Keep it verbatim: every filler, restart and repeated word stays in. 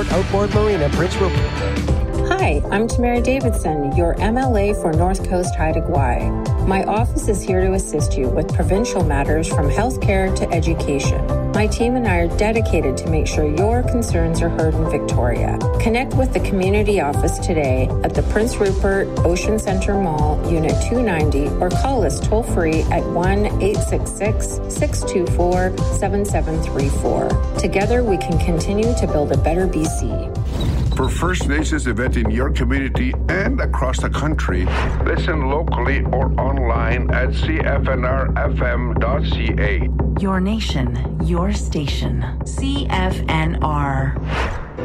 Port Outboard Marina, Prince Rupert. Hi, I'm Tamara Davidson, your M L A for North Coast Haida Gwaii. My office is here to assist you with provincial matters from healthcare to education. My team and I are dedicated to make sure your concerns are heard in Victoria. Connect with the community office today at the Prince Rupert Ocean Centre Mall, Unit two ninety, or call us toll-free at one eight six six, six two four, seven seven three four. Together, we can continue to build a better B C. For First Nations event in your community and across the country, listen locally or online at c f n r f m dot c a. Your nation, your station. C F N R.